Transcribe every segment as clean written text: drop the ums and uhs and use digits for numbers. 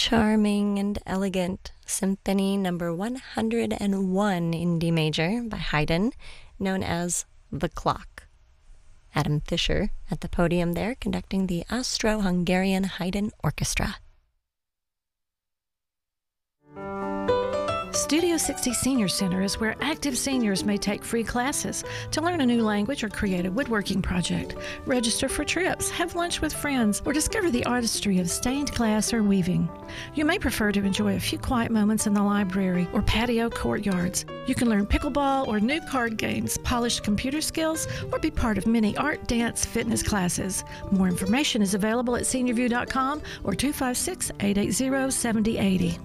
Charming and elegant Symphony Number 101 in D major by Haydn, known as The Clock. Adam Fischer at the podium there, conducting the Austro-Hungarian Haydn Orchestra. Studio 60 Senior Center is where active seniors may take free classes to learn a new language or create a woodworking project. Register for trips, have lunch with friends, or discover the artistry of stained glass or weaving. You may prefer to enjoy a few quiet moments in the library or patio courtyards. You can learn pickleball or new card games, polish computer skills, or be part of many art, dance, fitness classes. More information is available at seniorview.com or 256-880-7080.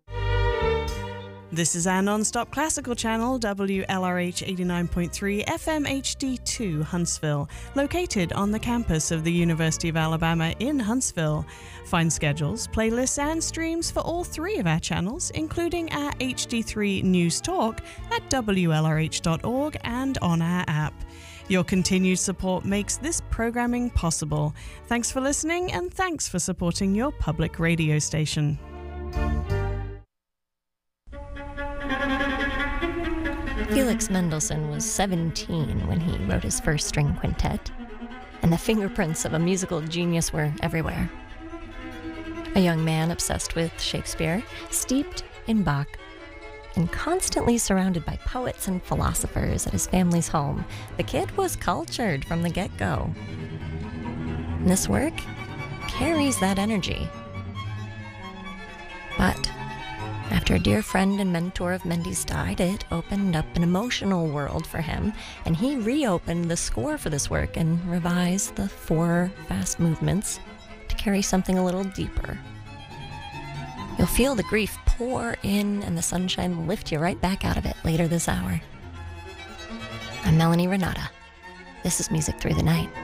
This is our non-stop classical channel, WLRH 89.3 FM HD2 Huntsville, located on the campus of the University of Alabama in Huntsville. Find schedules, playlists, and streams for all three of our channels, including our HD3 News Talk at WLRH.org and on our app. Your continued support makes this programming possible. Thanks for listening, and thanks for supporting your public radio station. Felix Mendelssohn was 17 when he wrote his first string quintet, and the fingerprints of a musical genius were everywhere. A young man obsessed with Shakespeare, steeped in Bach, and constantly surrounded by poets and philosophers at his family's home, the kid was cultured from the get-go. And this work carries that energy. But after a dear friend and mentor of Mendy's died, it opened up an emotional world for him, and he reopened the score for this work and revised the 4 fast movements to carry something a little deeper. You'll feel the grief pour in and the sunshine lift you right back out of it later this hour. I'm Melanie Renata. This is Music Through the Night.